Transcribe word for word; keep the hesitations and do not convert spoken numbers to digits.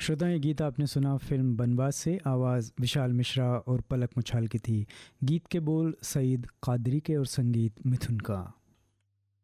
श्रोता, ये गीत आपने सुना फिल्म बनवास से। आवाज़ विशाल मिश्रा और पलक मुछाल की थी। गीत के बोल सईद कादरी के और संगीत मिथुन का।